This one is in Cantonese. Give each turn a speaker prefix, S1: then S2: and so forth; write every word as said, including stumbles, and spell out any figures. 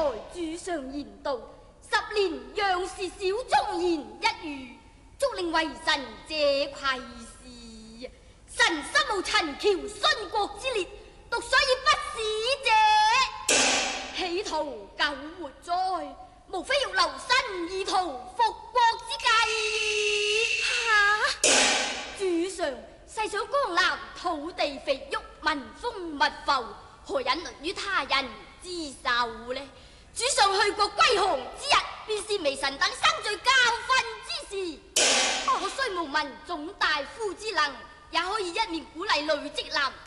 S1: 主上言道：十年楊氏小忠言一語，足令為臣這愧事。臣心無陳橋殉國之烈，獨所以不使者，企圖救活哉，無非欲留身意圖復國之計。
S2: 哈！
S1: 主上細想江南土地肥沃，民豐物阜，何忍淪於他人之手呢？主上去國歸降之日，便是微臣等生罪教訓之時。我雖無文總大夫之能，也可以一面鼓勵累積男